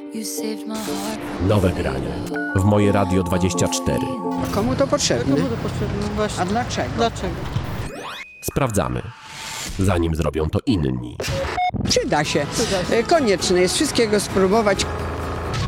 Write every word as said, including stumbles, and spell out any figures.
Nowe granie w Moje Radio dwadzieścia cztery. Komu to potrzebne? Komu to potrzebne? Właśnie. A dlaczego? Dlaczego? Sprawdzamy, zanim zrobią to inni. Przyda się. Przyda się. Konieczne jest wszystkiego spróbować.